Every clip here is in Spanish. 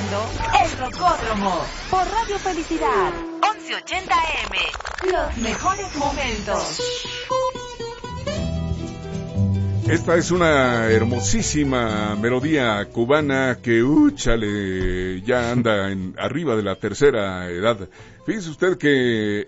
escuchando El Rocódromo por Radio Felicidad 1180 AM. Los mejores momentos. Esta es una hermosísima melodía cubana que, úchale, ya anda arriba de la tercera edad. Fíjese usted que,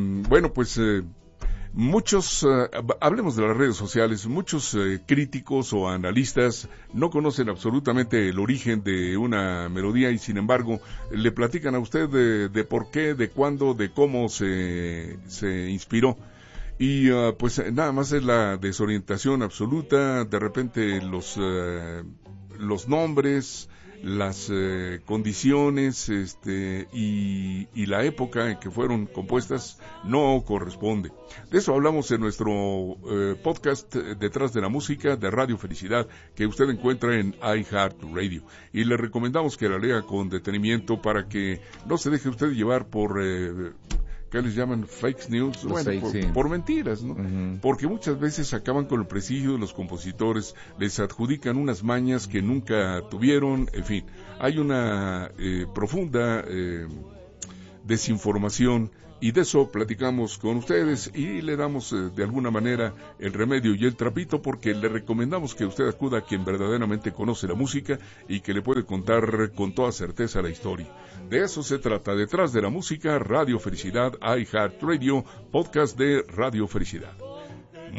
muchos, hablemos de las redes sociales, muchos críticos o analistas no conocen absolutamente el origen de una melodía y sin embargo le platican a usted de por qué, de cuándo, de cómo se inspiró. Y pues nada más es la desorientación absoluta, de repente los nombres, las condiciones y la época en que fueron compuestas no corresponde. De eso hablamos en nuestro podcast Detrás de la Música de Radio Felicidad, que usted encuentra en iHeartRadio, y le recomendamos que la lea con detenimiento para que no se deje usted llevar por ¿qué les llaman? Fake news, por mentiras, ¿no? Uh-huh. Porque muchas veces acaban con el prestigio de los compositores, les adjudican unas mañas que nunca tuvieron, en fin, hay una profunda desinformación, y de eso platicamos con ustedes y le damos de alguna manera el remedio y el trapito, porque le recomendamos que usted acuda a quien verdaderamente conoce la música y que le puede contar con toda certeza la historia. De eso se trata, Detrás de la Música, Radio Felicidad, iHeartRadio, podcast de Radio Felicidad.